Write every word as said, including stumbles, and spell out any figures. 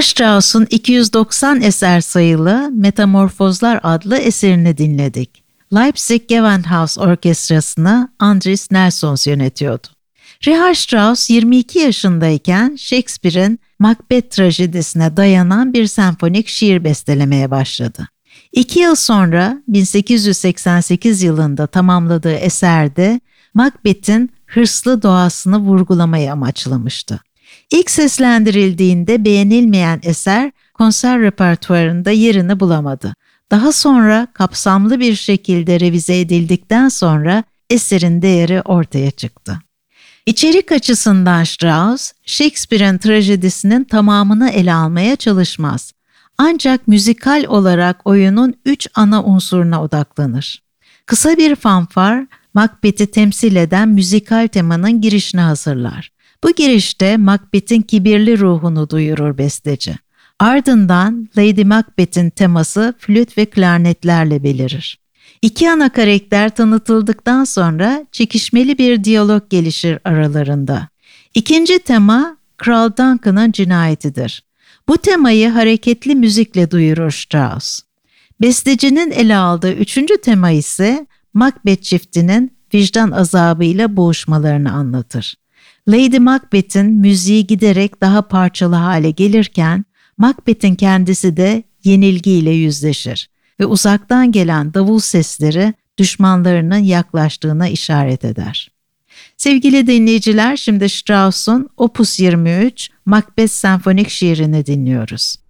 Richard Strauss'un iki yüz doksan eser sayılı Metamorfozlar adlı eserini dinledik. Leipzig Gewandhaus Orkestrası'nı Andris Nelsons yönetiyordu. Richard Strauss yirmi iki yaşındayken Shakespeare'in Macbeth trajedisine dayanan bir senfonik şiir bestelemeye başladı. İki yıl sonra bin sekiz yüz seksen sekiz yılında tamamladığı eserde Macbeth'in hırslı doğasını vurgulamayı amaçlamıştı. İlk seslendirildiğinde beğenilmeyen eser konser repertuarında yerini bulamadı. Daha sonra kapsamlı bir şekilde revize edildikten sonra eserin değeri ortaya çıktı. İçerik açısından Strauss, Shakespeare'in trajedisinin tamamını ele almaya çalışmaz. Ancak müzikal olarak oyunun üç ana unsuruna odaklanır. Kısa bir fanfar, Macbeth'i temsil eden müzikal temanın girişini hazırlar. Bu girişte Macbeth'in kibirli ruhunu duyurur besteci. Ardından Lady Macbeth'in teması flüt ve klarnetlerle belirir. İki ana karakter tanıtıldıktan sonra çekişmeli bir diyalog gelişir aralarında. İkinci tema Kral Duncan'ın cinayetidir. Bu temayı hareketli müzikle duyurur Strauss. Bestecinin ele aldığı üçüncü tema ise Macbeth çiftinin vicdan azabıyla boğuşmalarını anlatır. Lady Macbeth'in müziği giderek daha parçalı hale gelirken Macbeth'in kendisi de yenilgiyle yüzleşir ve uzaktan gelen davul sesleri düşmanlarının yaklaştığına işaret eder. Sevgili dinleyiciler, şimdi Strauss'un Opus yirmi üç Macbeth senfonik şiirini dinliyoruz.